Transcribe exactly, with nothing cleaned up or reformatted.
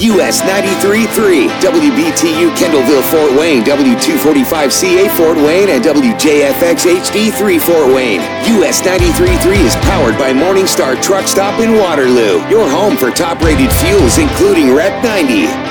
U S ninety-three point three, W B T U Kendallville, Fort Wayne, W two forty-five C A Fort Wayne, and W J F X H D three Fort Wayne. U S ninety-three point three is powered by Morningstar Truck Stop in Waterloo, your home for top-rated fuels, including Rep ninety.